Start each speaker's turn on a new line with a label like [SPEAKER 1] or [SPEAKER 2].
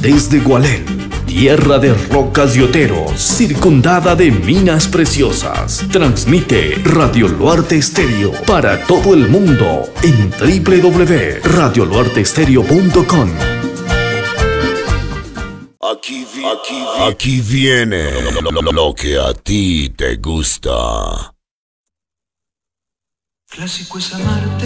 [SPEAKER 1] Desde Gualén, tierra de rocas y oteros, circundada de minas preciosas, transmite Radio Luarte Estéreo para todo el mundo en www.radioluarteestereo.com.
[SPEAKER 2] Aquí viene lo que a ti te gusta.
[SPEAKER 3] Clásico es amarte.